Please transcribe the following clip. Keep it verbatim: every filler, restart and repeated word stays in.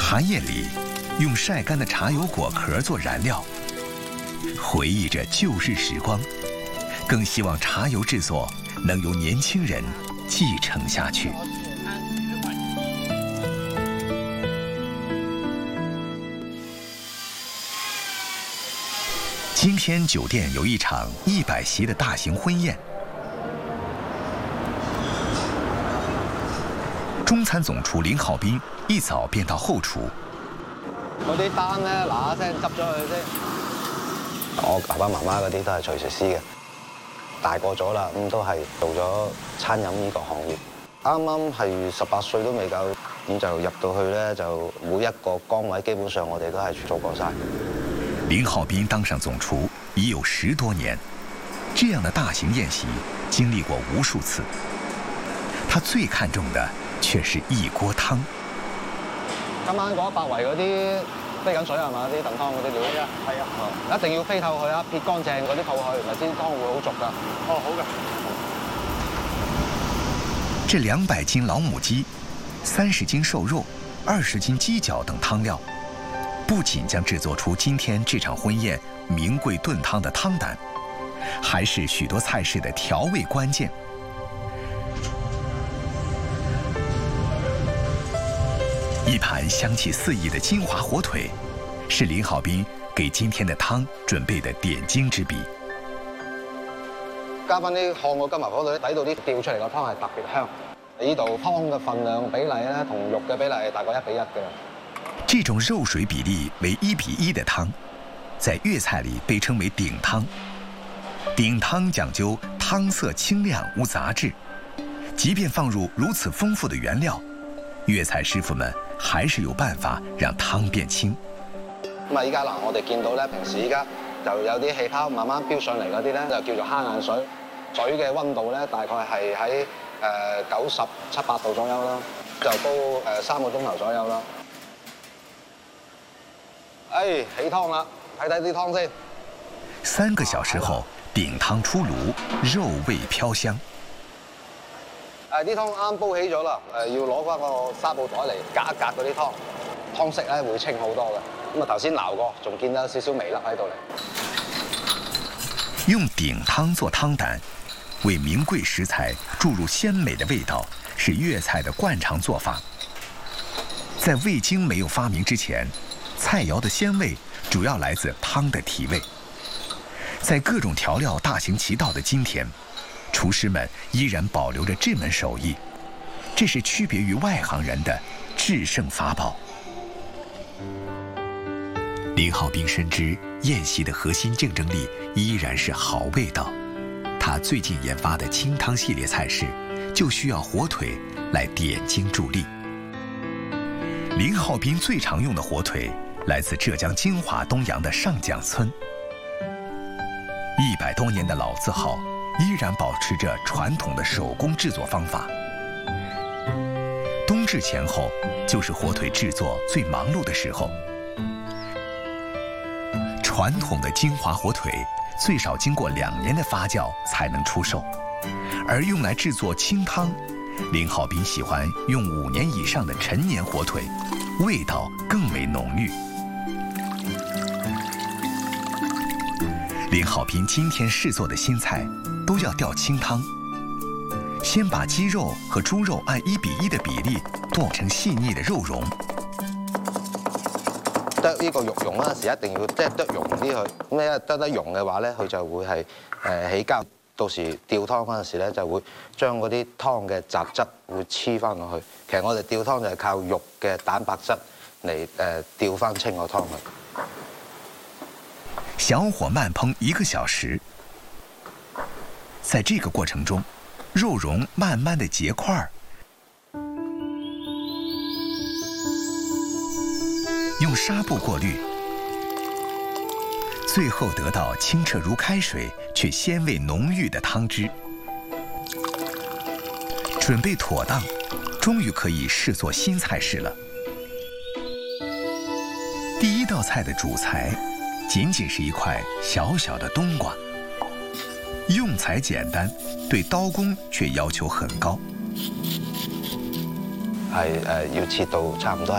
茶叶里用晒干的茶油果壳做燃料，回忆着旧日时光，更希望茶油制作能由年轻人继承下去。今天酒店有一场一百席的大型婚宴，中餐總廚林浩斌一早便到後廚。 嗰啲單咧嗱嗱聲執咗佢先。我爸爸媽媽嗰啲都係廚師師嘅，大個咗啦，咁都係做咗餐飲呢個行業。啱啱係十八歲都未夠，咁就入到去咧，就每一個崗位基本上我哋都係做過晒。 林浩斌當上總廚已有十多年，這樣的大型宴席經歷過無數次。他最看重的卻是一鍋湯。 今晚嗰一百圍嗰啲飛緊水係嘛？啲燉湯嗰啲料。係啊，係啊。一定要飛透佢啊，撇乾淨嗰啲泡去，咪先湯會好濁㗎。哦，好嘅。 這兩百斤老母雞、三十斤瘦肉、二十斤雞腳等湯料，不僅將製作出今天這場婚宴名貴燉湯的湯膽，還是許多菜式的調味關鍵。一盤香氣四溢的金華火腿，是林浩斌給今天的湯準備的點睛之筆。 加翻啲烘個金華火腿，底度啲吊出嚟個湯係特別香。呢度湯嘅份量比例咧，同肉嘅比例係大概一比一嘅。 這種肉水比例為一比一的湯，在粵菜裏被稱為頂湯。頂湯講究湯色清亮無雜質，即便放入如此豐富的原料，粵菜師傅們還是有辦法讓湯變清。 咁啊，依家嗱，我哋見到咧，平時依家就有啲氣泡慢慢飆上嚟嗰啲咧，就叫做蝦眼水。水嘅溫度咧，大概係喺誒九十七八度左右啦，就煲誒三個鐘頭左右啦。哎，起湯啦，睇睇啲湯先。 三個小時後，頂湯出爐，肉味飄香。 誒啲湯啱煲起咗啦，誒要攞翻個紗布袋嚟隔一隔嗰啲湯，湯色咧會清好多嘅。咁啊頭先撈過，仲見到少少微粒喺度嚟。 用頂湯做湯膽，為名貴食材注入鮮美的味道，是粵菜的慣常做法。在味精沒有發明之前，菜肴的鮮味主要來自湯的提味。在各種調料大行其道的今天，廚師們依然保留着這門手藝，這是區別於外行人的制勝法寶。林浩斌深知宴席的核心競爭力依然是好味道，他最近研發的清湯系列菜式就需要火腿來點睛助力。林浩斌最常用的火腿來自浙江金華東陽的上江村，一百多年的老字號依然保持着傳統的手工製作方法。冬至前後就是火腿製作最忙碌的時候。傳統的金華火腿最少經過兩年的發酵才能出售，而用來製作清湯，林浩斌喜歡用五年以上的陳年火腿，味道更為濃郁。林浩斌今天試做的新菜都要吊清湯，先把雞肉和豬肉按一比一的比例剁成細膩的肉蓉。 剁呢個肉蓉嗰陣時，一定要即係剁溶啲佢。咁因為剁得溶嘅話咧，佢就會係誒起膠。到時吊湯嗰陣時咧，就會將嗰啲湯嘅雜質會黐翻落去。其實我哋吊湯就係靠肉嘅蛋白質嚟誒吊翻清個湯去。 小火慢烹一個小時，在這個過程中，肉蓉慢慢的結塊，用紗布過濾，最後得到清澈如開水卻鮮味濃郁的湯汁。準備妥當，終於可以試做新菜式了。第一道菜的主材僅僅是一塊小小的冬瓜，用材簡單，對刀工卻要求很高。 係誒要切到差唔多係